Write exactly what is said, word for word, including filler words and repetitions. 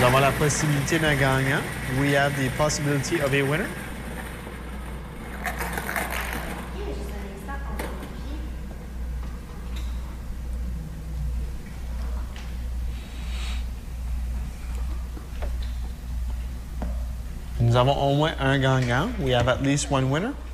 avons la possibilité d'un gagnant. We have the possibility of a winner. Nous avons au moins un gagnant. We have at least one winner.